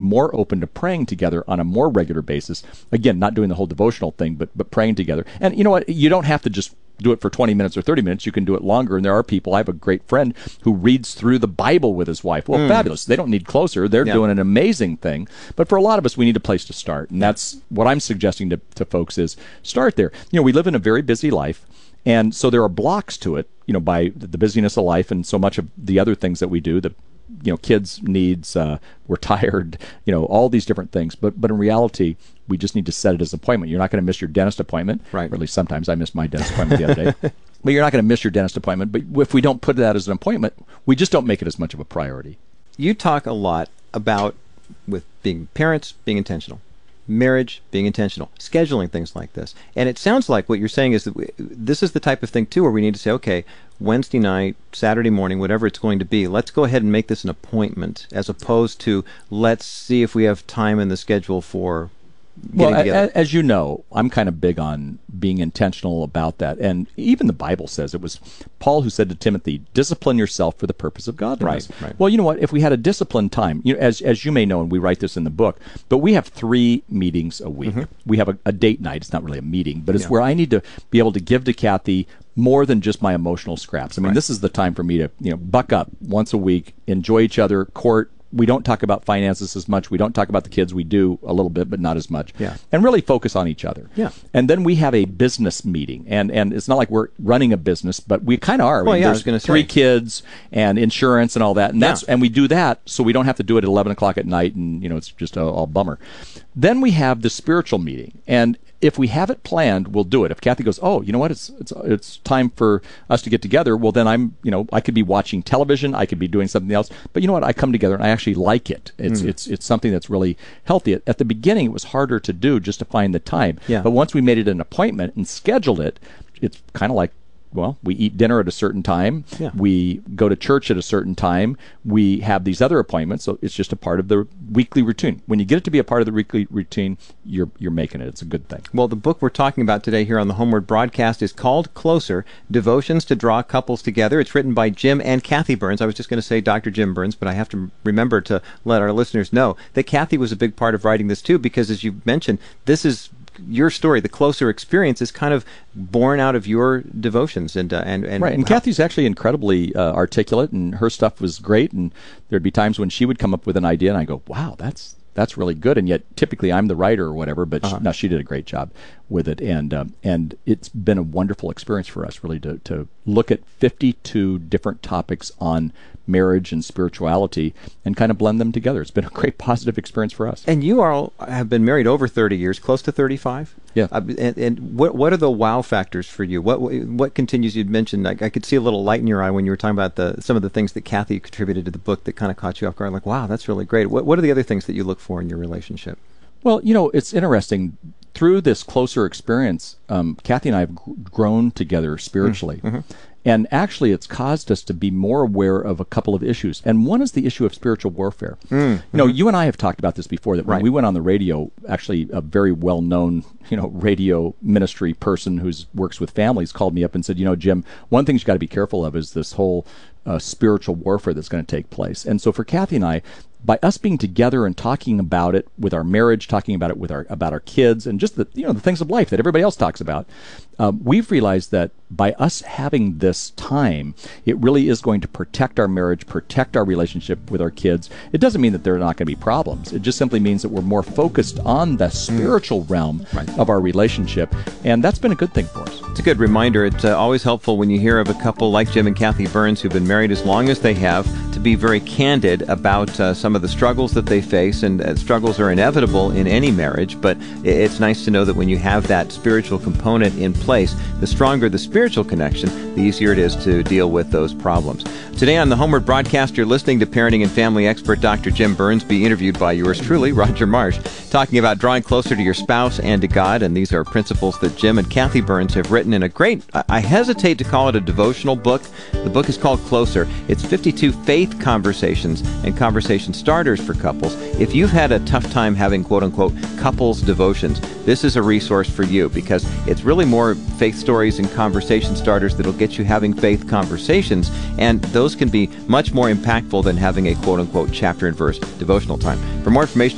more open to praying together on a more regular basis. Again, not doing the whole devotional thing, but praying together. And you know what? You don't have to just do it for 20 minutes or 30 minutes. You can do it longer. And there are people, I have a great friend who reads through the Bible with his wife. Well, fabulous. They don't need closer. They're doing an amazing thing. But for a lot of us, we need a place to start. And that's what I'm suggesting to folks is start there. We live in a very busy life. And so there are blocks to it, by the busyness of life and so much of the other things that we do, kids' needs, we're tired, all these different things. But in reality, we just need to set it as an appointment. You're not going to miss your dentist appointment. Right. Or at least sometimes I missed my dentist appointment the other day. But you're not going to miss your dentist appointment. But if we don't put that as an appointment, we just don't make it as much of a priority. You talk a lot about, with being parents, being intentional. Marriage, being intentional, scheduling things like this. And it sounds like what you're saying is that this is the type of thing, too, where we need to say, okay, Wednesday night, Saturday morning, whatever it's going to be, let's go ahead and make this an appointment, as opposed to let's see if we have time in the schedule for getting together. As you know, I'm kind of big on being intentional about that. And even the Bible says, it was Paul who said to Timothy, discipline yourself for the purpose of godliness. Right. Well, you know what? If we had a disciplined time, as you may know, and we write this in the book, but we have 3 meetings a week. We have a date night. It's not really a meeting, but it's where I need to be able to give to Kathy more than just my emotional scraps. I mean, this is the time for me to, buck up once a week, enjoy each other, court. We don't talk about finances as much. We don't talk about the kids. We do a little bit, but not as much. Yeah. And really focus on each other. Yeah. And then we have a business meeting. And it's not like we're running a business, but we kind of are. Well, I was going to say 3 kids and insurance and all that. And and we do that so we don't have to do it at 11 o'clock at night and, it's just all bummer. Then we have the spiritual meeting. And if we have it planned, we'll do it. If Kathy goes, oh, you know what, it's time for us to get together, well, then I could be watching television, I could be doing something else, but you know what, I come together and I actually like it. It's something that's really healthy. At the beginning, it was harder to do just to find the time. Yeah. But once we made it an appointment and scheduled it, it's kind of like, well, we eat dinner at a certain time. Yeah. We go to church at a certain time. We have these other appointments, so it's just a part of the weekly routine. When you get it to be a part of the weekly routine, you're making it. It's a good thing. Well, the book we're talking about today here on the Homeward Broadcast is called Closer, Devotions to Draw Couples Together. It's written by Jim and Kathy Burns. I was just going to say Dr. Jim Burns, but I have to remember to let our listeners know that Kathy was a big part of writing this too, because as you mentioned, this is your story. The Closer experience is kind of born out of your devotions and right. And Kathy's actually incredibly articulate, and her stuff was great. And there'd be times when she would come up with an idea, and I go, "Wow, that's really good." And yet, typically, I'm the writer or whatever. But she did a great job with it, and it's been a wonderful experience for us, really, to look at 52 different topics on marriage and spirituality and kind of blend them together. It's been a great positive experience for us. And you all have been married over 30 years, close to 35? Yeah. And what are the wow factors for you? What continues? You'd mentioned, I could see a little light in your eye when you were talking about some of the things that Kathy contributed to the book that kind of caught you off guard. Like, wow, that's really great. What are the other things that you look for in your relationship? Well, it's interesting. Through this Closer experience, Kathy and I have grown together spiritually. And actually, it's caused us to be more aware of a couple of issues. And one is the issue of spiritual warfare. You and I have talked about this before, that when we went on the radio, actually a very well-known, radio ministry person who works with families called me up and said, Jim, one thing you got to be careful of is this whole spiritual warfare that's going to take place. And so for Kathy and I, by us being together and talking about it with our marriage, talking about it with about our kids, and just the things of life that everybody else talks about, we've realized that by us having this time, it really is going to protect our marriage, protect our relationship with our kids. It doesn't mean that there are not going to be problems. It just simply means that we're more focused on the spiritual realm of our relationship, and that's been a good thing for us. It's a good reminder. It's always helpful when you hear of a couple like Jim and Kathy Burns who've been married as long as they have to be very candid about some of the struggles that they face, and struggles are inevitable in any marriage, but it's nice to know that when you have that spiritual component in place, the stronger the spiritual connection, the easier it is to deal with those problems. Today on the Homeward Broadcast, you're listening to parenting and family expert Dr. Jim Burns be interviewed by yours truly, Roger Marsh, talking about drawing closer to your spouse and to God, and these are principles that Jim and Kathy Burns have written in a great, I hesitate to call it a devotional book. The book is called Closer. It's 52 faith conversations and conversation starters for couples. If you've had a tough time having quote-unquote couples devotions, this is a resource for you, because it's really more faith stories and conversation starters that'll get you having faith conversations, and those can be much more impactful than having a quote-unquote chapter and verse devotional time. For more information